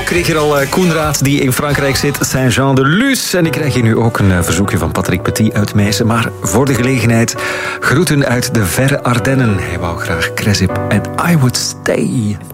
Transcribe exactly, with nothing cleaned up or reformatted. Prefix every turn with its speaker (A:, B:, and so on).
A: kreeg hier al Koenraad, die in Frankrijk zit, Saint-Jean-de-Luz. En ik krijg hier nu ook een verzoekje van Patrick Petit uit Meissen. Maar voor de gelegenheid, groeten uit de verre Ardennen. Hij wou graag Cresip en I Would Stay.